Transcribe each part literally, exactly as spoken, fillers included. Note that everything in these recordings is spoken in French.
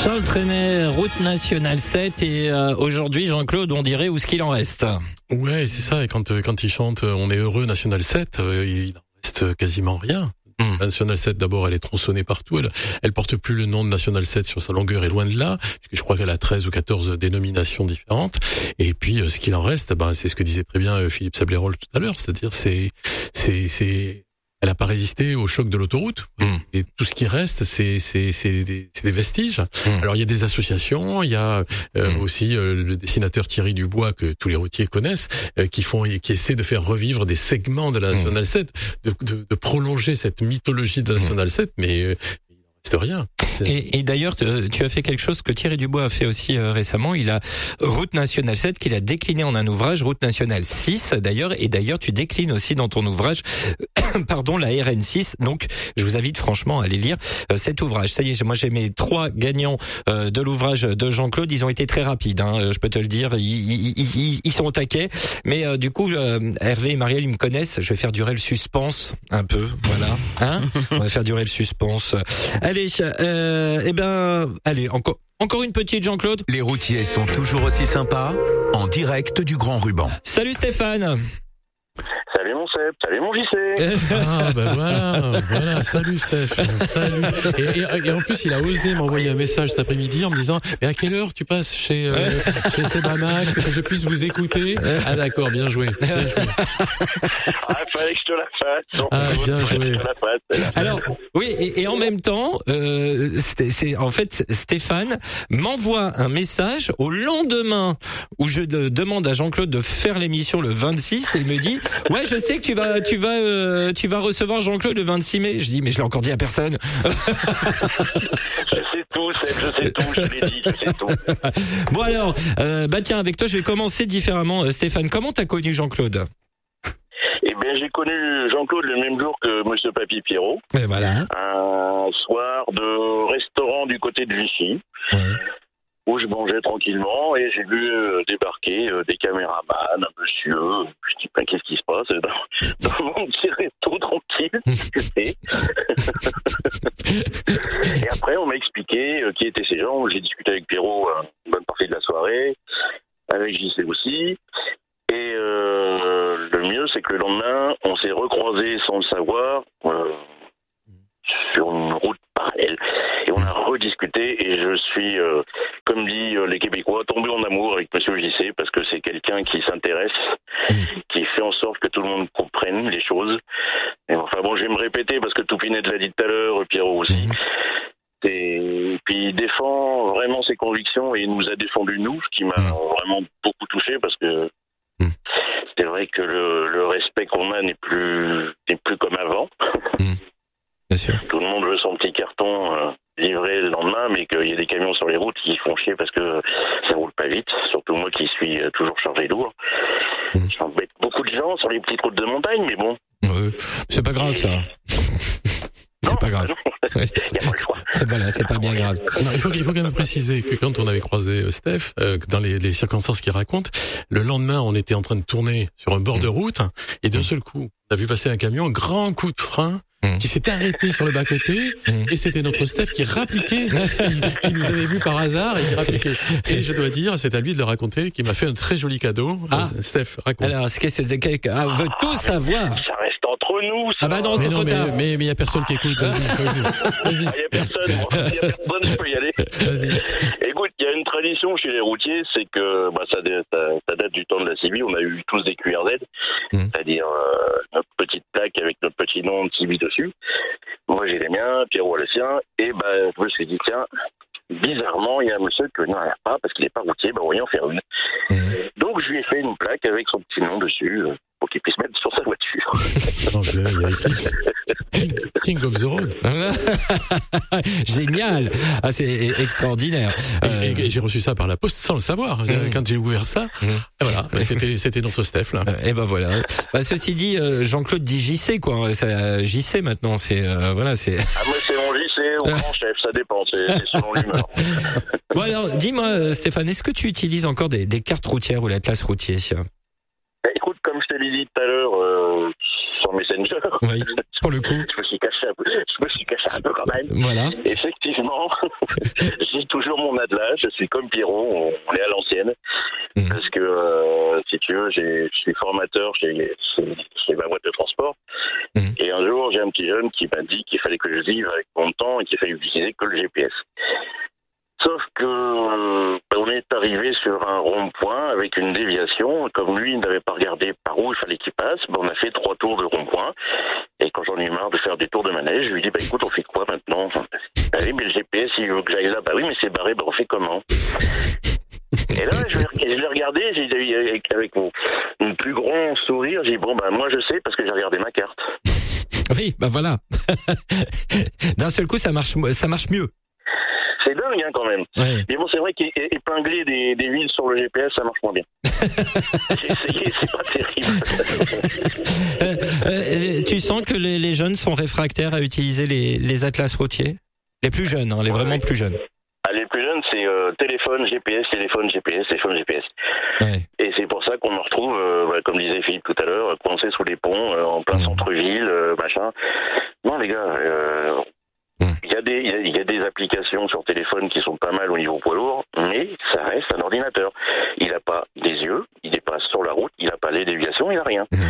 Charles Trenet, route nationale sept, et euh, aujourd'hui, Jean-Claude, on dirait où est-ce qu'il en reste? Ouais, c'est ça, et quand, quand il chante « On est heureux, nationale sept euh, », il en reste quasiment rien. Mmh. National sept, d'abord, elle est tronçonnée partout. Elle, elle porte plus le nom de National sept sur sa longueur, et loin de là, puisque je crois qu'elle a treize ou quatorze dénominations différentes. Et puis, ce qu'il en reste, ben, c'est ce que disait très bien Philippe Sablérol tout à l'heure, c'est-à-dire, c'est, c'est, c'est, elle n'a pas résisté au choc de l'autoroute. Mmh. Et tout ce qui reste, c'est, c'est, c'est des, c'est des vestiges. Mmh. Alors, il y a des associations, il y a euh, mmh. aussi euh, le dessinateur Thierry Dubois, que tous les routiers connaissent, euh, qui font, qui essaie de faire revivre des segments de la National mmh. sept, de, de, de prolonger cette mythologie de la National mmh. sept, mais euh, il ne reste rien. Et, et d'ailleurs, tu as fait quelque chose que Thierry Dubois a fait aussi euh, récemment. Il a Route nationale sept qu'il a décliné en un ouvrage, Route nationale six d'ailleurs. Et d'ailleurs, tu déclines aussi dans ton ouvrage, pardon, la R N six. Donc, je vous invite franchement à aller lire euh, cet ouvrage. Ça y est, moi j'ai mes trois gagnants euh, de l'ouvrage de Jean-Claude. Ils ont été très rapides, hein, je peux te le dire. Ils, ils, ils, ils sont au taquet. Mais euh, du coup, euh, Hervé et Marielle, ils me connaissent. Je vais faire durer le suspense un peu. Voilà, hein. On va faire durer le suspense. Allez. Euh, Euh, eh ben, allez, encore, encore une petite, Jean-Claude. Les routiers sont toujours aussi sympas, en direct du Grand Ruban. Salut Stéphane. Salut mon Seb, salut mon J C. Ah ben voilà, voilà, salut Steph, salut. Et, et, et en plus il a osé m'envoyer un message cet après-midi en me disant mais à quelle heure tu passes chez euh, chez Sebamax, que je puisse vous écouter. Ah d'accord, bien joué. Bien joué. Ah fallait que je te la fasse. Ah bien joué. Alors oui, et, et en même temps, euh, c'est, c'est en fait Stéphane m'envoie un message au lendemain où je de, demande à Jean-Claude de faire l'émission le vingt-six et il me dit ouais, je sais que tu vas, tu vas, euh, tu vas recevoir Jean-Claude le vingt-six mai. Je dis, mais je l'ai encore dit à personne. Je sais tout, Seb, je sais tout, je l'ai dit, je sais tout. Bon alors, euh, bah tiens, avec toi, je vais commencer différemment. Euh, Stéphane, comment t'as connu Jean-Claude? Eh bien, j'ai connu Jean-Claude le même jour que Monsieur Papy Pierrot. Et voilà. Un soir de restaurant du côté de Vichy. Ouais. Où je mangeais tranquillement et j'ai vu euh, débarquer euh, des caméramans, un monsieur. Je dis, ben, qu'est-ce qui se passe dans, dans mon petit resto tranquille? Et après, on m'a expliqué euh, qui étaient ces gens. J'ai discuté avec Pierrot euh, une bonne partie de la soirée, avec J C aussi. Et euh, le mieux, c'est que le lendemain, on s'est recroisés sans le savoir euh, sur une route parallèle. Et on a rediscuté et je suis, euh, comme dit euh, les Québécois, tombé en amour avec Monsieur J C parce que c'est quelqu'un qui s'intéresse, qui fait en sorte que tout le monde comprenne les choses. Et enfin bon, je vais me répéter parce que Toupinette l'a dit tout à l'heure, Pierrot aussi. Et puis il défend vraiment ses convictions et il nous a défendu nous, ce qui m'a vraiment beaucoup touché parce que c'est vrai que le, le respect qu'on a n'est plus, n'est plus comme avant. Bien sûr. Tout le monde veut son petit carton euh, livré le lendemain, mais qu'il y a des camions sur les routes qui font chier parce que ça roule pas vite. Surtout moi qui suis euh, toujours chargé lourd. Mmh. J'embête beaucoup de gens sur les petites routes de montagne, mais bon. Ouais, c'est pas grave ça. C'est pas grave. Il n'y a pas le choix. C'est, voilà, c'est pas bien grave. Non, il faut, il faut quand même préciser que quand on avait croisé Steph, euh, dans les, les circonstances qu'il raconte, le lendemain, on était en train de tourner sur un bord de route et d'un seul coup, on a vu passer un camion, grand coup de frein, qui s'était arrêté sur le bas-côté, et c'était notre Steph qui rappliquait, qui, qui nous avait vu par hasard et qui rappliquait. Et je dois dire, c'est à lui de le raconter, qui m'a fait un très joli cadeau. Ah. Steph, raconte. Alors, ce que c'est, ah, on veut tout savoir. Ça reste entre nous, ça. Ah bah non, c'est mais trop non, tard. Mais, mais il y a personne qui écoute, vas-y, vas-y. Il y a personne, il y a personne, je peux y aller. Vas-y. Écoute, il y a une tradition chez les routiers, c'est que, bah, ça, ça, ça date du temps de la C B, on a eu tous des Q R Z, mmh. c'est-à-dire, euh, notre petite plaque avec notre petit nom de C B dessus. Moi, j'ai les miens, Pierrot a le sien, et bah, je me suis dit, tiens, bizarrement, il y a un monsieur que non, il n'y a pas, parce qu'il n'est pas routier, bah, voyons faire une. Mmh. Donc, je lui ai fait une plaque avec son petit nom dessus, euh, pour qu'il puisse mettre sur sa voiture. Non, je, il y a King, King of the Road. Génial. Ah, c'est extraordinaire. Et, euh... et, et j'ai reçu ça par la poste sans le savoir. Mmh. Quand j'ai ouvert ça, mmh. et voilà, bah, c'était, c'était notre Steph, là. Et ben voilà. Bah, ceci dit, Jean-Claude dit J C, quoi. C'est J C maintenant, c'est, euh, voilà, c'est. Ah, moi, c'est mon J C ou mon chef, ça dépend, c'est, c'est selon l'humeur. Bon, alors, dis-moi, Stéphane, est-ce que tu utilises encore des, des cartes routières ou l'atlas routier? Écoute, comme je te l'ai dit tout à l'heure, euh, sur Messenger. Oui, pour le coup. je me suis caché un peu, je me suis caché un peu quand même. Voilà. Effectivement, j'ai toujours mon attelage. Je suis comme Pierrot, on, on est à l'ancienne. Mmh. Parce que, euh, si tu veux, j'ai, je suis formateur chez, chez, chez ma boîte de transport. Mmh. Et un jour, j'ai un petit jeune qui m'a dit qu'il fallait que je vive avec mon temps et qu'il fallait utiliser que le G P S. Sauf que euh, on est arrivé sur un rond-point avec une déviation. Comme lui, il n'avait pas regardé par où il fallait qu'il passe, ben, on a fait trois tours de rond-point. Et quand j'en ai eu marre de faire des tours de manège, je lui ai dit, bah écoute, on fait quoi maintenant? Bah oui, mais le G P S, il veut que j'aille là. Bah oui, mais c'est barré, bah on fait comment? Et là, je l'ai, je l'ai regardé, j'ai dit, avec, avec mon, mon plus grand sourire, j'ai dit, bon, bah moi je sais parce que j'ai regardé ma carte. Oui, bah voilà. D'un seul coup, ça marche, ça marche mieux. C'est dingue, hein, quand même. Ouais. Mais bon, c'est vrai qu'épingler des, des villes sur le G P S, ça marche moins bien. J'ai essayé, c'est pas terrible. euh, euh, tu sens que les, les jeunes sont réfractaires à utiliser les, les atlas routiers? Les plus jeunes, hein, les vraiment ouais. plus jeunes. Ah, les plus jeunes, c'est euh, téléphone, G P S, téléphone, G P S, téléphone, G P S. Ouais. Et c'est pour ça qu'on me retrouve, euh, bah, comme disait Philippe tout à l'heure, coincé sous les ponts, euh, en plein mmh. centre-ville, euh, machin. Non, les gars, euh, il y a des, il y a, il y a des applications sur téléphone qui sont pas mal au niveau poids lourd, mais ça reste un ordinateur. Il n'a pas des yeux, il n'est pas sur la route, il n'a pas les déviations, il n'a rien. Mmh.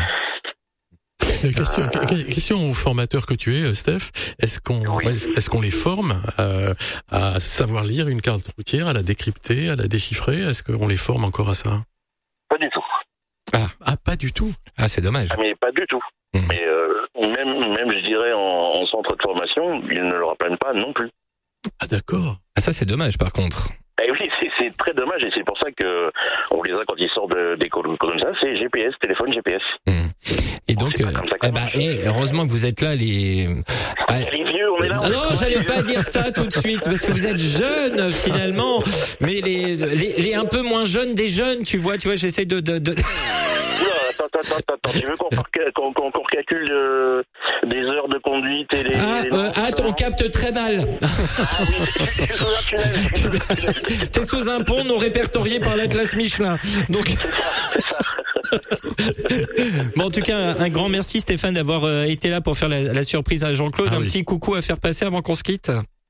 Question, question aux formateurs que tu es, Steph. Est-ce qu'on, oui. est-ce qu'on les forme à, à savoir lire une carte routière, à la décrypter, à la déchiffrer? Est-ce qu'on les forme encore à ça? Pas du tout. Ah, ah pas du tout. Ah, c'est dommage. Ah, mais pas du tout. Mmh. Mais euh, même, même, je dirais, en, en centre de formation, ils ne le apprennent pas non plus. Ah, d'accord. Ah, ça, c'est dommage, par contre. Eh oui, c'est, c'est très dommage, et c'est pour ça que on les a quand ils sortent de, d'école comme ça, c'est G P S, téléphone G P S. Mmh. Et donc, euh, eh ben, eh, heureusement que vous êtes là, les. Ah, les vieux, on est là. Ah non, j'allais pas dire ça tout de suite, parce que vous êtes jeunes finalement, mais les, les, les un peu moins jeunes des jeunes, tu vois, tu vois, j'essaie de. de, de... Attends, attends, attends, attends, tu veux qu'on, qu'on, qu'on, qu'on calcule euh, des heures de conduite et les... Ah, les euh, ah on capte très mal. Ah oui, c'est sous un tunnel. T'es sous un pont non répertorié par l'Atlas Michelin. Donc... C'est ça, c'est ça. Bon, en tout cas, un, un grand merci Stéphane d'avoir euh, été là pour faire la, la surprise à Jean-Claude. Ah, un oui. petit coucou à faire passer avant qu'on se quitte.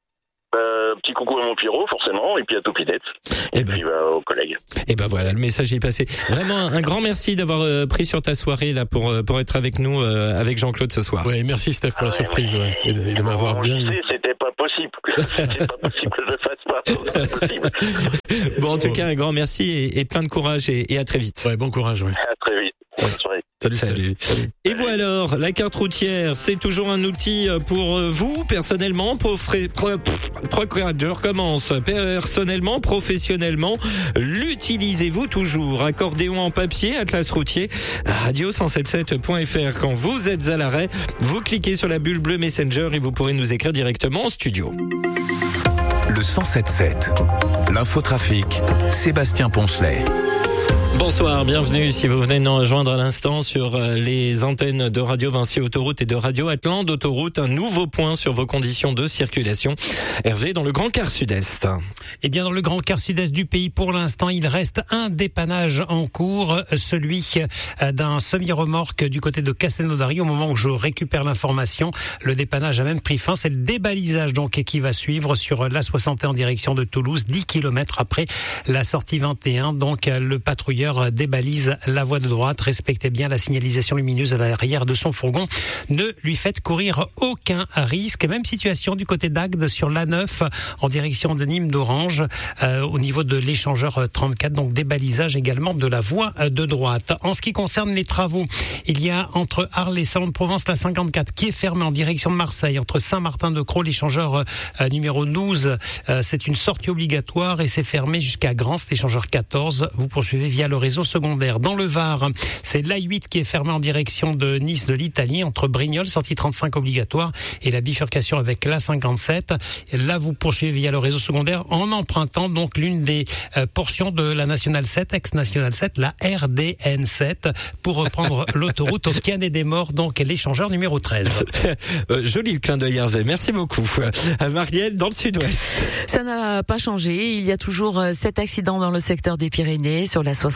Euh, petit coucou à mon Pierrot, forcément, et puis à Topinette, et, et ben, puis bah, aux collègues. Et ben voilà, le message est passé. Vraiment, un, un grand merci d'avoir euh, pris sur ta soirée là pour euh, pour être avec nous, euh, avec Jean-Claude ce soir. Ouais, merci Steph pour ah, la surprise, ouais, ouais. Et, de, et de m'avoir bon, bien. Je sais, c'était pas possible, c'était pas possible que je le fasse pas, c'était pas possible. Bon, en tout cas, un grand merci et, et plein de courage et, et à très vite. Ouais, bon courage, ouais. À très vite. Bonne soirée. Salut, salut, salut. Et vous alors, la carte routière, c'est toujours un outil pour vous, personnellement, pour, pro, pro, pro, je recommence, personnellement, professionnellement, l'utilisez-vous toujours? Accordéon en papier, atlas routier, radio cent soixante-dix-sept point f r. Quand vous êtes à l'arrêt, vous cliquez sur la bulle bleue Messenger et vous pourrez nous écrire directement en studio. Le cent soixante-dix-sept, l'infotrafic, Sébastien Poncelet. Bonsoir, bienvenue si vous venez de nous rejoindre à l'instant sur les antennes de Radio Vinci Autoroute et de Radio Atlante Autoroute. Un nouveau point sur vos conditions de circulation. Hervé, dans le Grand Quart Sud-Est. Eh bien, dans le Grand Quart Sud-Est du pays, pour l'instant, il reste un dépannage en cours, celui d'un semi-remorque du côté de Castelnaudary. Au moment où je récupère l'information, le dépannage a même pris fin. C'est le débalisage donc qui va suivre sur l'A soixante et un en direction de Toulouse, dix kilomètres après la sortie vingt et un. Donc, le patrouilleur débalise la voie de droite. Respectez bien la signalisation lumineuse à l'arrière de son fourgon. Ne lui faites courir aucun risque. Même situation du côté d'Agde sur l'A neuf en direction de Nîmes d'Orange euh, au niveau de l'échangeur trente-quatre. Donc débalisage également de la voie de droite. En ce qui concerne les travaux, il y a entre Arles et Salon de Provence la cinquante-quatre qui est fermée en direction de Marseille. Entre Saint-Martin-de-Crau, l'échangeur euh, numéro douze, euh, c'est une sortie obligatoire et c'est fermé jusqu'à Grance, l'échangeur quatorze. Vous poursuivez via le réseau secondaire. Dans le Var, c'est l'A huit qui est fermé en direction de Nice de l'Italie, entre Brignoles, sortie trente-cinq obligatoire, et la bifurcation avec l'A cinquante-sept. Et là, vous poursuivez via le réseau secondaire en empruntant donc l'une des euh, portions de la Nationale sept, ex-Nationale sept, la R D N sept, pour reprendre l'autoroute au Canet des Morts, donc l'échangeur numéro treize. euh, joli le clin d'œil, Hervé. Merci beaucoup. Euh, Marielle, dans le sud-ouest. Ça n'a pas changé. Il y a toujours sept accidents dans le secteur des Pyrénées sur la soixante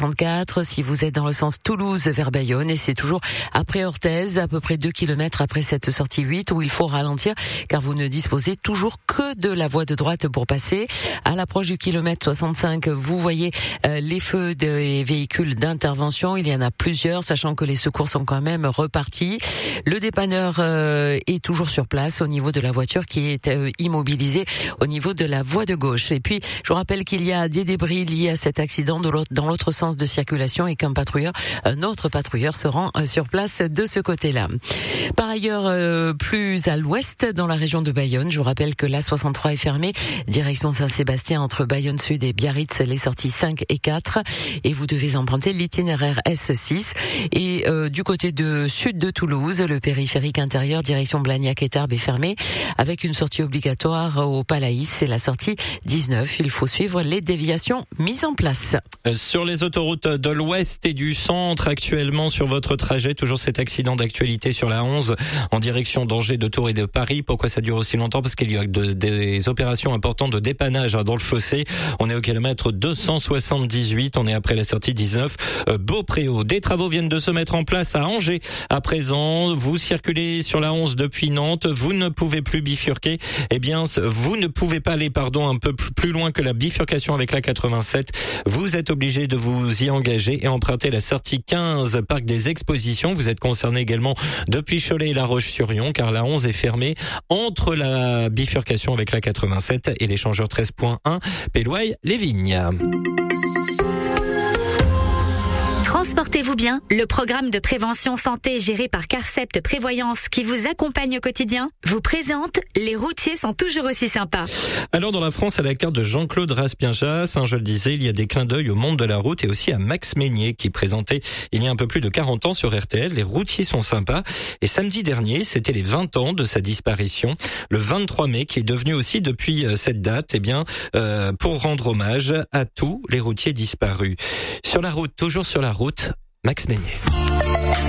soixante-quatre. Si vous êtes dans le sens Toulouse vers Bayonne, et c'est toujours après Orthez, à peu près deux kilomètres après cette sortie huit, où il faut ralentir, car vous ne disposez toujours que de la voie de droite pour passer. À l'approche du kilomètre soixante-cinq, vous voyez euh, les feux des véhicules d'intervention. Il y en a plusieurs, sachant que les secours sont quand même repartis. Le dépanneur euh, est toujours sur place au niveau de la voiture qui est euh, immobilisée au niveau de la voie de gauche. Et puis, je vous rappelle qu'il y a des débris liés à cet accident de l'autre, dans l'autre sens de circulation, et qu'un patrouilleur, un autre patrouilleur se rend euh, sur place de ce côté-là. Par ailleurs, euh, plus à l'ouest, dans la région de Bayonne, je vous rappelle que l'A soixante-trois est fermée, direction Saint-Sébastien entre Bayonne Sud et Biarritz, les sorties cinq et quatre, et vous devez emprunter l'itinéraire S six. Et euh, du côté de sud de Toulouse, le périphérique intérieur direction Blagnac et Tarbes est fermé, avec une sortie obligatoire au Palaïs, c'est la sortie dix-neuf. Il faut suivre les déviations mises en place. Sur les autoroutes de l'Ouest et du Centre, actuellement sur votre trajet, toujours cet accident d'actualité sur la onze en direction d'Angers, de Tours et de Paris. Pourquoi ça dure aussi longtemps? Parce qu'il y a de, des opérations importantes de dépannage dans le fossé. On est au kilomètre deux cent soixante-dix-huit, on est après la sortie dix-neuf, euh, Beaupréau. Des travaux viennent de se mettre en place à Angers. À présent, vous circulez sur la onze depuis Nantes, vous ne pouvez plus bifurquer. Eh bien, vous ne pouvez pas aller, pardon, un peu plus loin que la bifurcation avec la quatre-vingt-sept. Vous êtes obligé de vous y engager et emprunter la sortie quinze, Parc des Expositions. Vous êtes concerné également depuis Cholet et La Roche-sur-Yon, car la onze est fermée entre la bifurcation avec la quatre-vingt-sept et l'échangeur treize point un, Péloy-les-Vignes. Transportez-vous bien, le programme de prévention santé géré par Carcept Prévoyance qui vous accompagne au quotidien vous présente « Les routiers sont toujours aussi sympas ». Alors dans la France, à la carte de Jean-Claude Raspienjas, hein, je le disais, il y a des clins d'œil au monde de la route et aussi à Max Meignier qui présentait il y a un peu plus de quarante ans sur R T L « Les routiers sont sympas ». Et samedi dernier, c'était les vingt ans de sa disparition, le vingt-trois mai, qui est devenu aussi depuis cette date, eh bien, euh, pour rendre hommage à tous les routiers disparus. Sur la route, toujours sur la route, Max Meignier.